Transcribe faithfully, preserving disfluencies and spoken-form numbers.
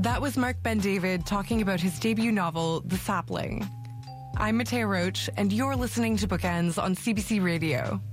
That was Mark Ben-David talking about his debut novel, The Sapling. I'm Matea Roach, and you're listening to Bookends on C B C Radio.